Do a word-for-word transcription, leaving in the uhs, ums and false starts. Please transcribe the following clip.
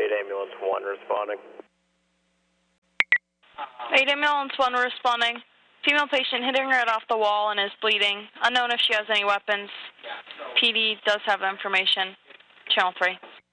eight Ambulance one responding. eight Ambulance one responding. Female patient hitting her head off the wall and is bleeding. Unknown if she has any weapons. P D does have information. Channel three.